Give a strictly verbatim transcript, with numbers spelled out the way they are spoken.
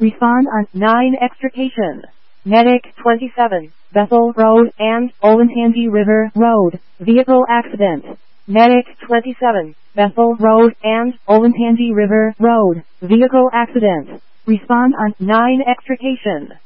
Respond on nine extrication. Medic twenty-seven, Bethel Road and Olentangy River Road, vehicle accident. Medic twenty-seven, Bethel Road and Olentangy River Road, vehicle accident. Respond on nine extrication.